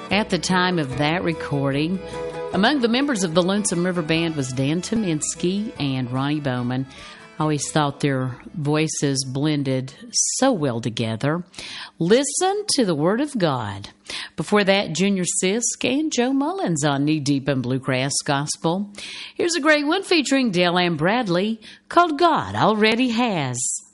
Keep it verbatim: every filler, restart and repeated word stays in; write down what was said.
At the time of that recording, among the members of the Lonesome River Band was Dan Tominski and Ronnie Bowman. I always thought their voices blended so well together. Listen to the Word of God. Before that, Junior Sisk and Joe Mullins on Knee Deep in Bluegrass Gospel. Here's a great one featuring Dale Ann Bradley called God Already Has.